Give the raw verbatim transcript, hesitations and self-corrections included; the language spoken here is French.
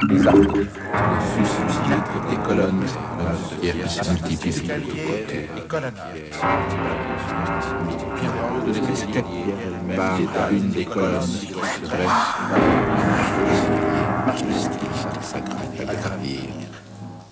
les arcs, les fusils, les colonnes, de pierre qui se multiplient de tous côtés. De l'escalier, par une des colonnes qui se dresse, marche de style, ça gravit, à gravir.